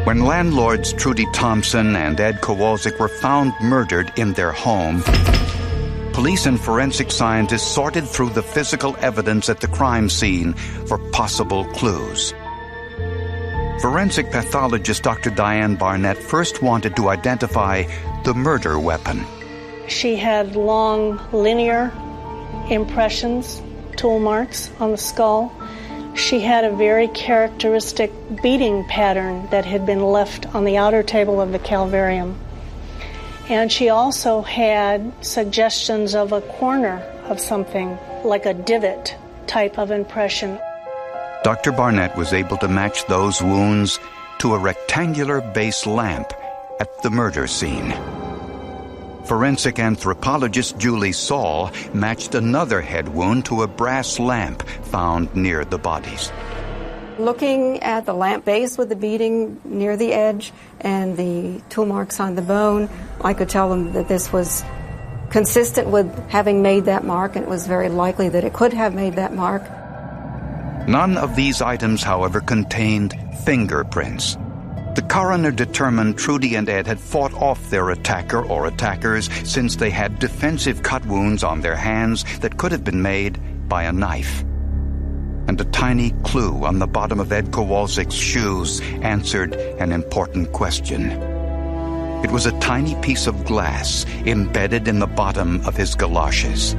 When landlords Trudy Thompson and Ed Kowalczyk were found murdered in their home, police and forensic scientists sorted through the physical evidence at the crime scene for possible clues. Forensic pathologist Dr. Diane Barnett first wanted to identify the murder weapon. She had long linear impressions, tool marks on the skull. She had a very characteristic beating pattern that had been left on the outer table of the calvarium. And she also had suggestions of a corner of something, like a divot type of impression. Dr. Barnett was able to match those wounds to a rectangular base lamp at the murder scene. Forensic anthropologist Julie Saul matched another head wound to a brass lamp found near the bodies. Looking at the lamp base with the beading near the edge and the tool marks on the bone, I could tell them that this was consistent with having made that mark, and it was very likely that it could have made that mark. None of these items, however, contained fingerprints. The coroner determined Trudy and Ed had fought off their attacker or attackers since they had defensive cut wounds on their hands that could have been made by a knife. And a tiny clue on the bottom of Ed Kowalczyk's shoes answered an important question. It was a tiny piece of glass embedded in the bottom of his galoshes.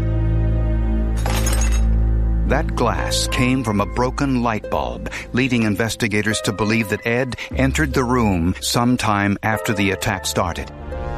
That glass came from a broken light bulb, leading investigators to believe that Ed entered the room sometime after the attack started.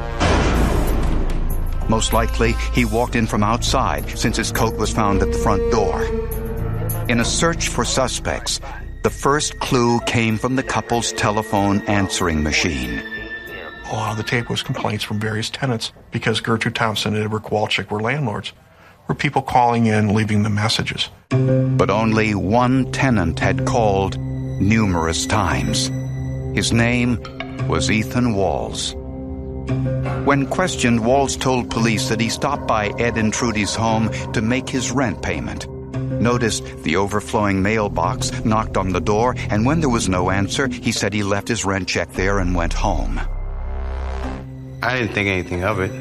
Most likely, he walked in from outside, since his coat was found at the front door. In a search for suspects, the first clue came from the couple's telephone answering machine. A lot of the tape was complaints from various tenants, because Gertrude Thompson and Edward Kowalczyk were landlords. Were people calling in, leaving them messages. But only one tenant had called numerous times. His name was Ethan Walls. When questioned, Walls told police that he stopped by Ed and Trudy's home to make his rent payment, noticed the overflowing mailbox, knocked on the door, and when there was no answer, he said he left his rent check there and went home. I didn't think anything of it.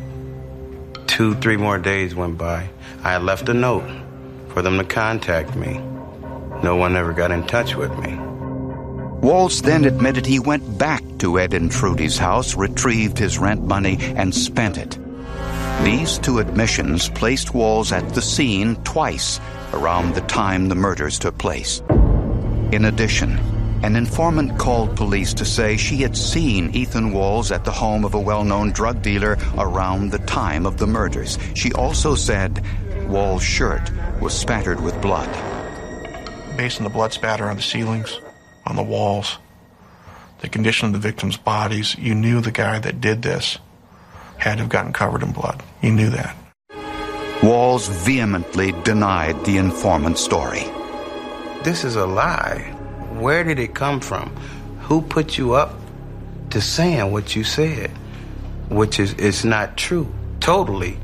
2-3 more days went by. I had left a note for them to contact me. No one ever got in touch with me. Walls then admitted he went back to Ed and Trudy's house, retrieved his rent money, and spent it. These two admissions placed Walls at the scene twice around the time the murders took place. In addition, an informant called police to say she had seen Ethan Walls at the home of a well-known drug dealer around the time of the murders. She also said Walls' shirt was spattered with blood. Based on the blood spatter on the ceilings, on the walls, the condition of the victims' bodies, you knew the guy that did this had to have gotten covered in blood. You knew that. Walls vehemently denied the informant's story. This is a lie. Where did it come from? Who put you up to saying what you said? Which is not true. Totally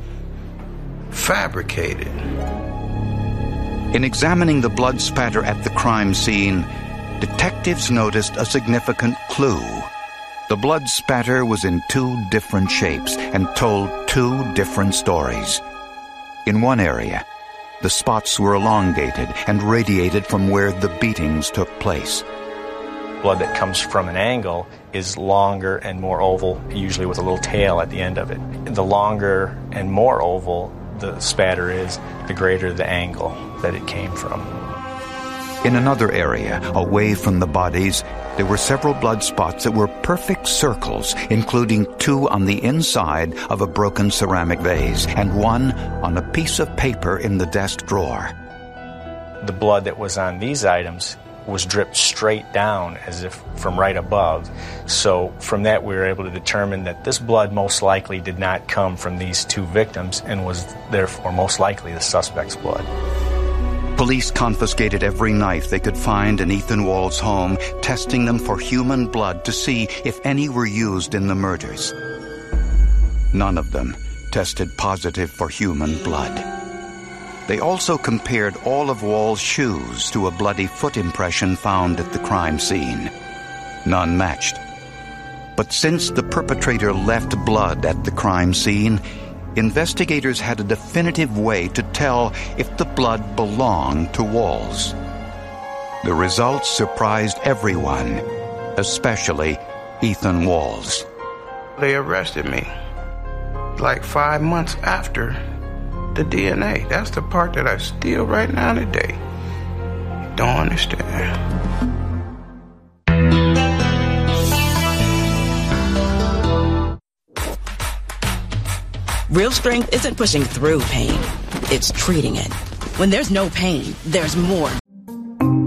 fabricated. In examining the blood spatter at the crime scene, detectives noticed a significant clue. The blood spatter was in 2 different shapes and told 2 different stories. In one area, the spots were elongated and radiated from where the beatings took place. Blood that comes from an angle is longer and more oval, usually with a little tail at the end of it. The longer and more oval the spatter is, the greater the angle that it came from. In another area, away from the bodies, there were several blood spots that were perfect circles, including 2 on the inside of a broken ceramic vase and 1 on a piece of paper in the desk drawer. The blood that was on these items was dripped straight down as if from right above. So from that we were able to determine that this blood most likely did not come from these 2 victims and was therefore most likely the suspect's blood. Police confiscated every knife they could find in Ethan Walls' home, testing them for human blood to see if any were used in the murders. None of them tested positive for human blood. They also compared all of Walls' shoes to a bloody foot impression found at the crime scene. none matched. But since the perpetrator left blood at the crime scene, investigators had a definitive way to tell if the blood belonged to Walls. The results surprised everyone, especially Ethan Walls. They arrested me like 5 months after the DNA. That's the part that I still right now today don't understand. Real strength isn't pushing through pain. It's treating it. When there's no pain, there's more